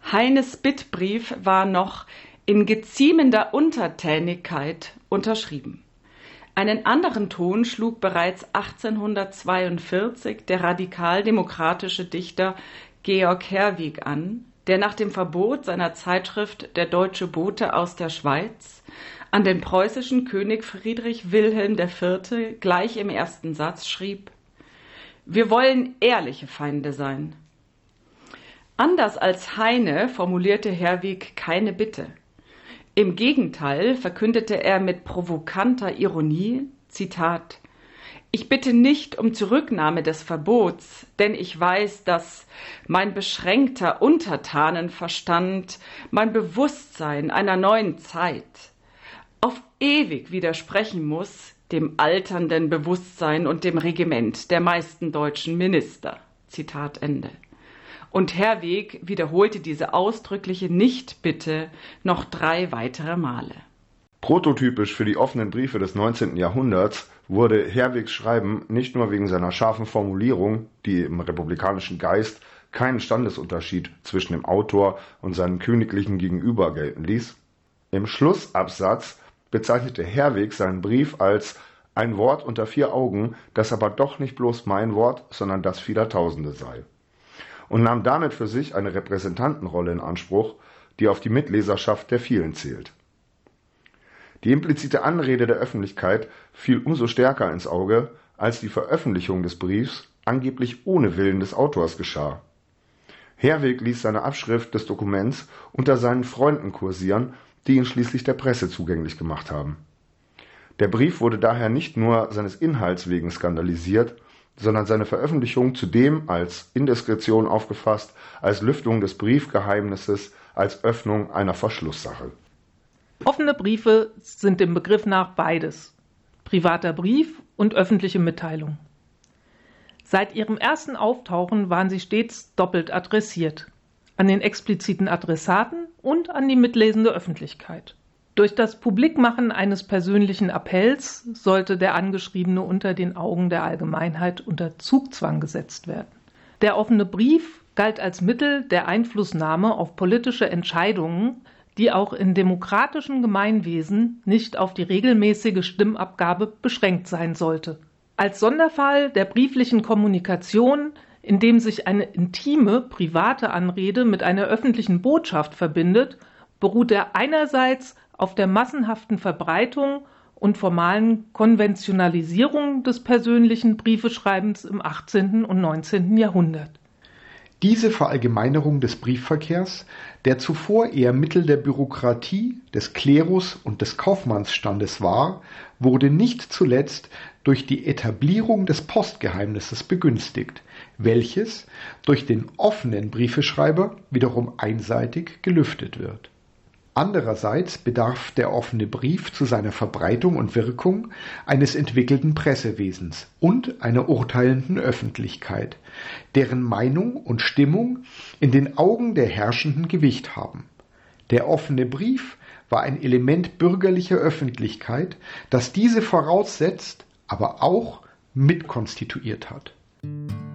Heines Bittbrief war noch in geziemender Untertänigkeit unterschrieben. Einen anderen Ton schlug bereits 1842 der radikal-demokratische Dichter Georg Herwegh an, der nach dem Verbot seiner Zeitschrift Der Deutsche Bote aus der Schweiz an den preußischen König Friedrich Wilhelm IV. Gleich im ersten Satz schrieb: Wir wollen ehrliche Feinde sein. Anders als Heine formulierte Herwegh keine Bitte. Im Gegenteil verkündete er mit provokanter Ironie, Zitat: Ich bitte nicht um Zurücknahme des Verbots, denn ich weiß, dass mein beschränkter Untertanenverstand, mein Bewusstsein einer neuen Zeit auf ewig widersprechen muss dem alternden Bewusstsein und dem Regiment der meisten deutschen Minister. Zitat Ende. Und Herwegh wiederholte diese ausdrückliche Nichtbitte noch 3 weitere Male. Prototypisch für die offenen Briefe des 19. Jahrhunderts wurde Herweghs Schreiben nicht nur wegen seiner scharfen Formulierung, die im republikanischen Geist keinen Standesunterschied zwischen dem Autor und seinem königlichen Gegenüber gelten ließ. Im Schlussabsatz bezeichnete Herwegh seinen Brief als ein Wort unter 4 Augen, das aber doch nicht bloß mein Wort, sondern das vieler Tausende sei, und nahm damit für sich eine Repräsentantenrolle in Anspruch, die auf die Mitleserschaft der vielen zählt. Die implizite Anrede der Öffentlichkeit fiel umso stärker ins Auge, als die Veröffentlichung des Briefs angeblich ohne Willen des Autors geschah. Herwegh ließ seine Abschrift des Dokuments unter seinen Freunden kursieren, die ihn schließlich der Presse zugänglich gemacht haben. Der Brief wurde daher nicht nur seines Inhalts wegen skandalisiert, sondern seine Veröffentlichung zudem als Indiskretion aufgefasst, als Lüftung des Briefgeheimnisses, als Öffnung einer Verschlusssache. Offene Briefe sind dem Begriff nach beides: privater Brief und öffentliche Mitteilung. Seit ihrem ersten Auftauchen waren sie stets doppelt adressiert: an den expliziten Adressaten und an die mitlesende Öffentlichkeit. Durch das Publikmachen eines persönlichen Appells sollte der Angeschriebene unter den Augen der Allgemeinheit unter Zugzwang gesetzt werden. Der offene Brief galt als Mittel der Einflussnahme auf politische Entscheidungen, die auch in demokratischen Gemeinwesen nicht auf die regelmäßige Stimmabgabe beschränkt sein sollte. Als Sonderfall der brieflichen Kommunikation, in dem sich eine intime, private Anrede mit einer öffentlichen Botschaft verbindet, beruht er einerseits auf der massenhaften Verbreitung und formalen Konventionalisierung des persönlichen Briefeschreibens im 18. und 19. Jahrhundert. Diese Verallgemeinerung des Briefverkehrs, der zuvor eher Mittel der Bürokratie, des Klerus und des Kaufmannsstandes war, wurde nicht zuletzt durch die Etablierung des Postgeheimnisses begünstigt, welches durch den offenen Briefeschreiber wiederum einseitig gelüftet wird. Andererseits bedarf der offene Brief zu seiner Verbreitung und Wirkung eines entwickelten Pressewesens und einer urteilenden Öffentlichkeit, deren Meinung und Stimmung in den Augen der Herrschenden Gewicht haben. Der offene Brief war ein Element bürgerlicher Öffentlichkeit, das diese voraussetzt, aber auch mitkonstituiert hat.